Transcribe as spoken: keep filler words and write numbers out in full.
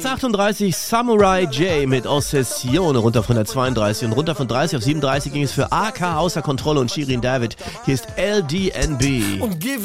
Platz achtunddreißig, Samurai J mit Ossessione, runter von der zweiunddreißig und runter von dreißig auf siebenunddreißig ging es für A K außer Kontrolle und Shirin David. Hier ist L D N B.